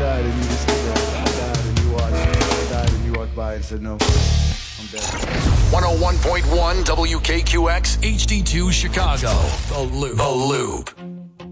died and you just stood there. I died and you watched. I died and you walked by and said no. I'm dead. 101.1 WKQX HD2 Chicago. The Loop.